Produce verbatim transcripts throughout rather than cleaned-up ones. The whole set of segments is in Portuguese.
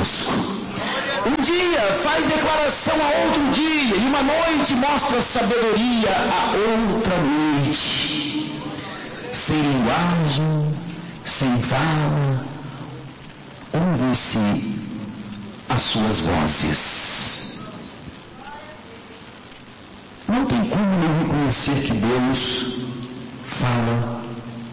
conosco. Um dia faz declaração a outro dia, e uma noite mostra sabedoria a outra noite. Sem linguagem, sem fala, ouve-se as suas vozes. Não tem como não reconhecer que Deus fala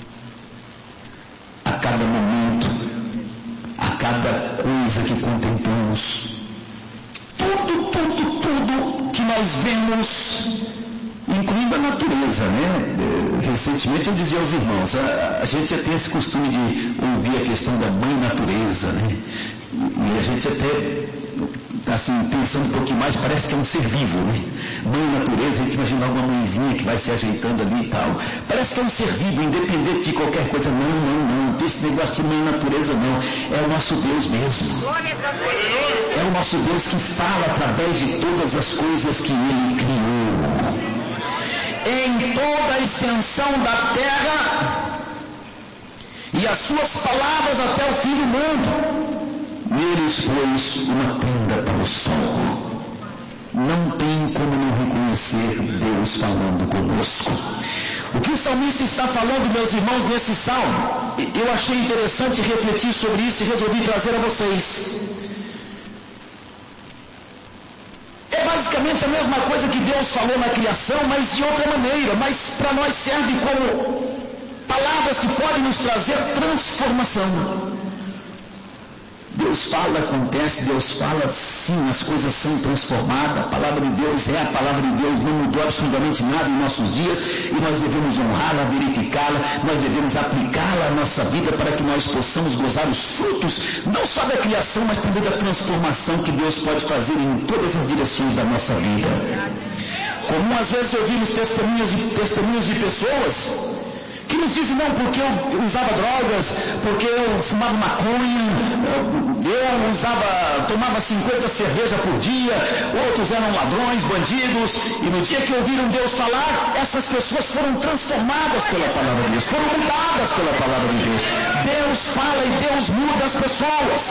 a cada momento, a cada coisa que contemplamos. Tudo, tudo, tudo que nós vemos, incluindo a natureza, né? Recentemente eu dizia aos irmãos, a, a gente já tem esse costume de ouvir a questão da mãe natureza, né? E a gente até, assim, pensando um pouquinho mais, parece que é um ser vivo, né? Mãe natureza, a gente imagina uma mãezinha que vai se ajeitando ali e tal. Parece que é um ser vivo, independente de qualquer coisa. Não, não, não. Esse negócio de mãe natureza não. É o nosso Deus mesmo. É o nosso Deus que fala através de todas as coisas que Ele criou. Em toda a extensão da terra e as suas palavras até o fim do mundo. Neles pôs uma tenda para o sol. Não tem como não reconhecer Deus falando conosco. O que o salmista está falando, meus irmãos, nesse salmo, eu achei interessante refletir sobre isso e resolvi trazer a vocês. É basicamente a mesma coisa que Deus falou na criação, mas de outra maneira. Mas para nós serve como palavras que podem nos trazer transformação. Deus fala, acontece, Deus fala, sim, as coisas são transformadas. A palavra de Deus é a palavra de Deus, não mudou absolutamente nada em nossos dias, e nós devemos honrá-la, verificá-la, nós devemos aplicá-la à nossa vida para que nós possamos gozar os frutos, não só da criação, mas também da transformação que Deus pode fazer em todas as direções da nossa vida. Comum às vezes ouvimos testemunhos de, testemunhos de pessoas que nos dizem, não, porque eu usava drogas, porque eu fumava maconha, eu, eu usava, tomava cinquenta cervejas por dia, outros eram ladrões, bandidos, e no dia que ouviram Deus falar, essas pessoas foram transformadas pela palavra de Deus, foram mudadas pela palavra de Deus. Deus fala e Deus muda as pessoas.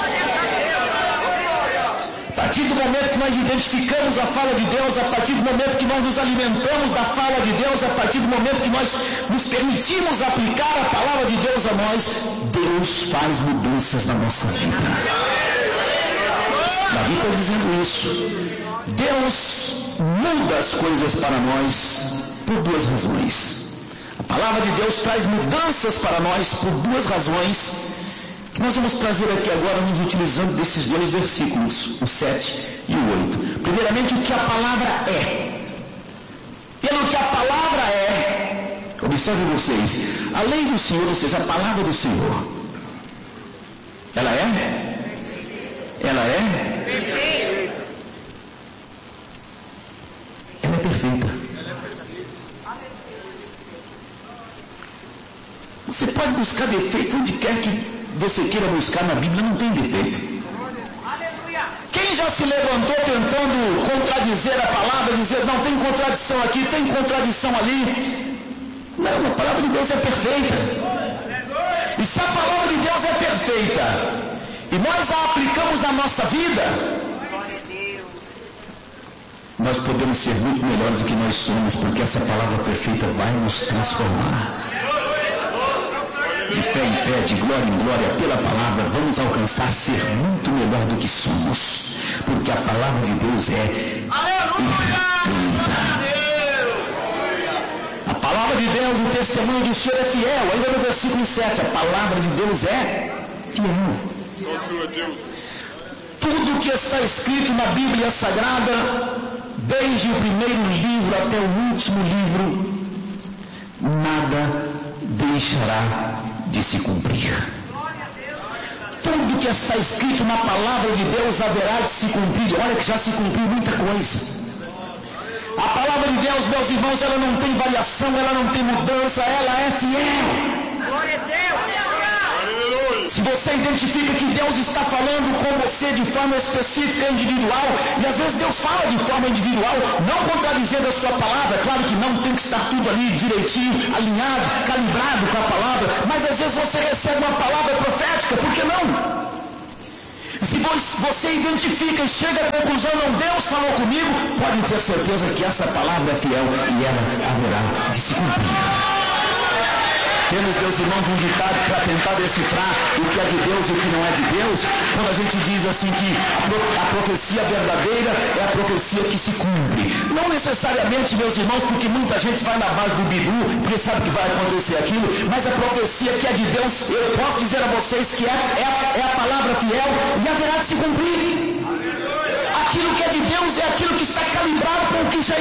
A partir do momento que nós identificamos a fala de Deus, a partir do momento que nós nos alimentamos da fala de Deus, a partir do momento que nós nos permitimos aplicar a palavra de Deus a nós, Deus faz mudanças na nossa vida. Davi está dizendo isso. Deus muda as coisas para nós por duas razões. A palavra de Deus traz mudanças para nós por duas razões, que nós vamos trazer aqui agora, nos utilizando desses dois versículos, o sete e o oito. Primeiramente, o que a palavra é. Pelo que a palavra é, observem vocês, a lei do Senhor, ou seja, a palavra do Senhor, ela é? Ela é? Perfeita. Ela é perfeita. Você pode buscar defeito onde quer que você queira buscar na Bíblia, não tem defeito. Quem já se levantou tentando contradizer a palavra, dizer, não, tem contradição aqui, tem contradição ali? Não, a palavra de Deus é perfeita. E se a palavra de Deus é perfeita, e nós a aplicamos na nossa vida, nós podemos ser muito melhores do que nós somos, porque essa palavra perfeita vai nos transformar. De fé em fé, de glória em glória, pela palavra, vamos alcançar ser muito melhor do que somos, porque a palavra de Deus é perfeita. A palavra de Deus, o testemunho do Senhor é fiel. Ainda no versículo sete, a palavra de Deus é fiel. Tudo que está escrito na Bíblia Sagrada, desde o primeiro livro até o último livro, nada deixará de se cumprir. Tudo que está escrito na palavra de Deus haverá de se cumprir. Olha que já se cumpriu muita coisa. A palavra de Deus, meus irmãos, ela não tem variação, ela não tem mudança, ela é fiel. Glória a Deus. Se você identifica que Deus está falando com você de forma específica, individual, e às vezes Deus fala de forma individual, não contradizendo a sua palavra, claro que não tem que estar tudo ali direitinho, alinhado, calibrado com a palavra, mas às vezes você recebe uma palavra profética, por que não? Se você identifica e chega à conclusão, não, Deus falou comigo, pode ter certeza que essa palavra é fiel e ela haverá de se cumprir. Temos, meus irmãos, um ditado para tentar decifrar o que é de Deus e o que não é de Deus, quando a gente diz assim que a, pro, a profecia verdadeira é a profecia que se cumpre. Não necessariamente, meus irmãos, porque muita gente vai na base do bidu, porque sabe que vai acontecer aquilo, mas a profecia que é de Deus, eu posso dizer a vocês que é, é, a, é a palavra fiel e haverá de se cumprir. Aquilo que é de Deus é aquilo que está calibrado com o que já